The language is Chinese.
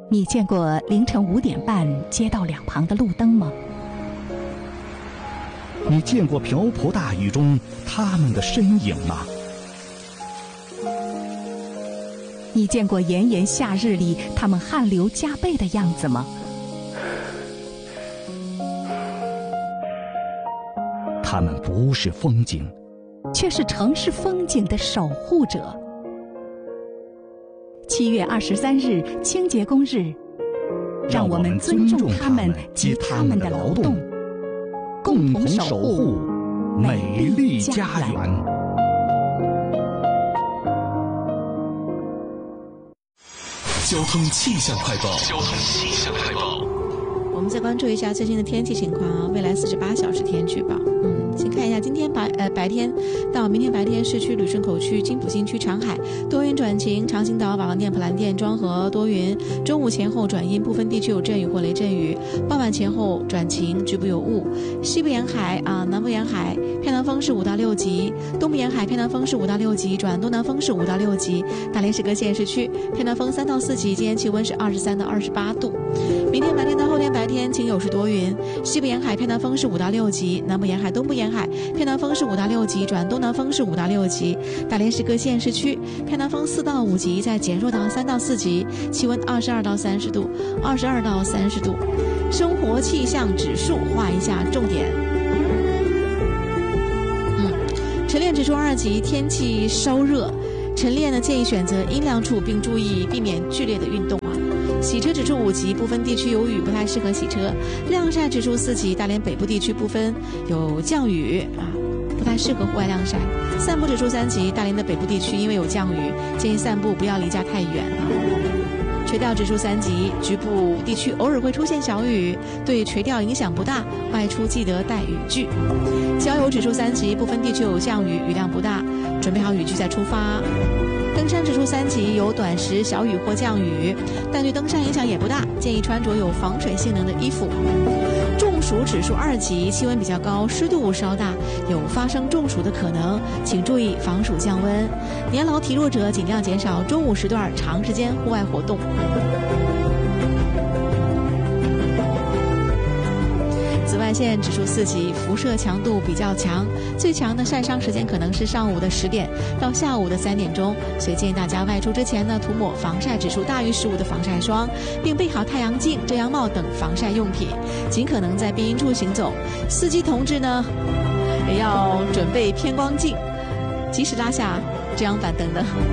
你见过凌晨5点半街道两旁的路灯吗？ 你见过瓢泼大雨中他们的身影吗？ 你见过炎炎夏日里他们汗流浃背的样子吗？ 他们不是风景， 却是城市风景的守护者。7月23日清洁工日，让我们尊重他们及他们的劳动，共同守护美丽家园。 交通气象快报。 我们再关注一下最新的天气情况啊，未来48小时天气预报。先看一下今天白天到明天白天，市区、旅顺口区、金浦新区、长海多云转晴，长兴岛、瓦王店、普兰店、庄河多云，中午前后转阴，部分地区有阵雨或雷阵雨，傍晚前后转晴，局部有雾。西部沿海南部沿海偏南风是5到6级，东部沿海偏南风是5到6级，转东南风是5到6级。大连市各县市区偏南风3到4级，今天气温是23到28度。明天白天到后天白天晴有时多云，西部沿海偏南风是5到6级，南部沿海、东部沿海偏南风是5到6级，转东南风是5到6级。大连市各县市区偏南风4到5级，再减弱到3到4级，气温22到30度，22到30度。生活气象指数画一下重点。晨练指数2级，天气稍热，晨练呢建议选择阴凉处，并注意避免剧烈的运动啊。洗车指数5级，部分地区有雨，不太适合洗车。晾晒指数4级，大连北部地区部分有降雨不太适合户外晾晒。散步指数3级，大连的北部地区因为有降雨，建议散步不要离家太远垂钓指数3级，局部地区偶尔会出现小雨，对垂钓影响不大，外出记得带雨具。郊游指数3级，部分地区有降雨，雨量不大，准备好雨具再出发。登山指数3级，有短时小雨或降雨，但对登山影响也不大，建议穿着有防水性能的衣服。中暑指数2级，气温比较高，湿度稍大，有发生中暑的可能，请注意防暑降温。年老体弱者尽量减少中午时段长时间户外活动。紫外线指数4级，辐射强度比较强，最强的晒伤时间可能是上午的10点到下午的3点钟，所以建议大家外出之前呢，涂抹防晒指数大于15的防晒霜，并备好太阳镜、遮阳帽等防晒用品，尽可能在避阴处行走。司机同志呢，也要准备偏光镜，及时拉下遮阳板等等。